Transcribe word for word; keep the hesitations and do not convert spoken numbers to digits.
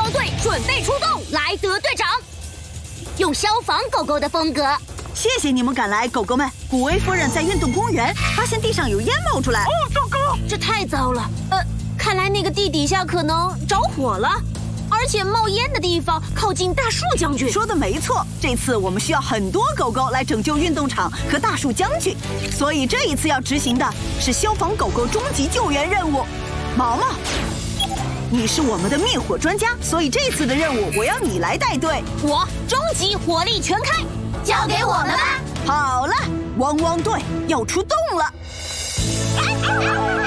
汪队准备出动，莱德队长用消防狗狗的风格。 谢谢你们赶来，狗狗们。古威夫人在运动公园发现地上有烟冒出来。 哦，糟糕！ 这太糟了。呃，看来那个地底下可能着火了，而且冒烟的地方靠近大树将军。 说的没错，这次我们需要很多狗狗来拯救运动场和大树将军，所以这一次要执行的是消防狗狗终极救援任务。毛毛，你是我们的灭火专家，所以这次的任务我要你来带队。 我终极火力全开，交给我们吧。 好了，汪汪队要出动了。